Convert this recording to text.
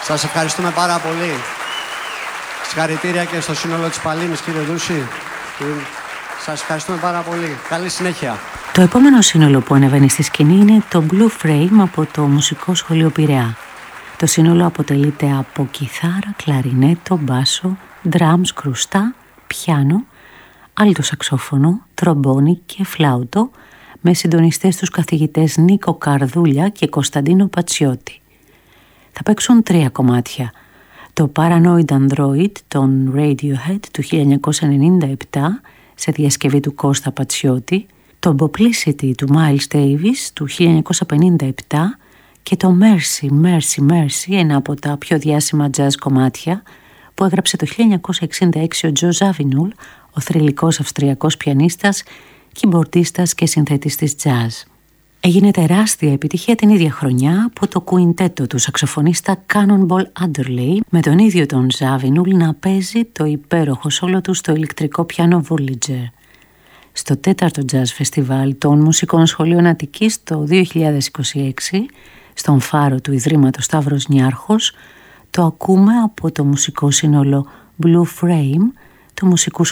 Σας ευχαριστούμε πάρα πολύ. Συγχαρητήρια και στο σύνολο της Παλίνης, κύριε Δούση. Σας ευχαριστούμε πάρα πολύ. Καλή συνέχεια. Το επόμενο σύνολο που ανεβαίνει στη σκηνή είναι το Blue Frame από το Μουσικό Σχολείο Πειραιά. Το σύνολο αποτελείται από κιθάρα, κλαρινέτο, μπάσο, ντραμς, κρουστά, πιάνο, άλτο σαξόφωνο, τρομπόνι και φλάουτο, με συντονιστές τους καθηγητές Νίκο Καρδούλια και Κωνσταντίνο Πατσιώτη. Θα παίξουν 3 κομμάτια. Το Paranoid Android των Radiohead του 1997 σε διασκευή του Κώστα Πατσιώτη, το Boplicity του Miles Davis του 1957 και το Mercy, Mercy, Mercy, ένα από τα πιο διάσημα jazz κομμάτια που έγραψε το 1966 ο Τζο Ζάβινουλ, ο θρυλικός αυστριακός πιανίστας, κιμπορντίστας και συνθετιστής jazz. Έγινε τεράστια επιτυχία την ίδια χρονιά από το κουιντέτο του σαξοφωνίστα Cannonball Adderley, με τον ίδιο τον Ζάβινουλ να παίζει το υπέροχο σόλο του στο ηλεκτρικό πιάνο Voyager. Στο 4ο Jazz Festival των Μουσικών Σχολείων Αττικής το 2026, στον φάρο του Ιδρύματος Σταύρος Νιάρχος, το ακούμε από το μουσικό σύνολο Blue Frame του Μουσικού